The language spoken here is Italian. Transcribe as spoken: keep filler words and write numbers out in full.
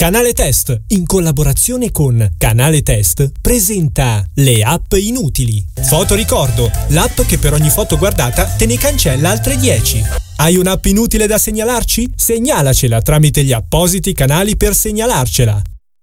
Canale Test, in collaborazione con Canale Test, presenta le app inutili. Fotoricordo, l'app che per ogni foto guardata te ne cancella altre dieci. Hai un'app inutile da segnalarci? Segnalacela tramite gli appositi canali per segnalarcela.